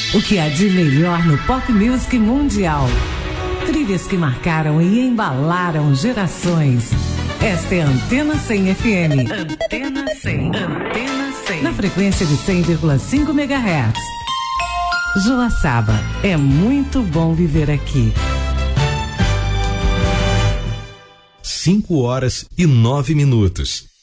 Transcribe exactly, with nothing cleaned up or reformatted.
O que há de melhor no pop music mundial. Trilhas que marcaram e embalaram gerações. Esta é a Antena cem F M. Antena cem. Antena cem. Na frequência de cem vírgula cinco megahertz. Joaçaba, é muito bom viver aqui. Cinco horas e nove minutos.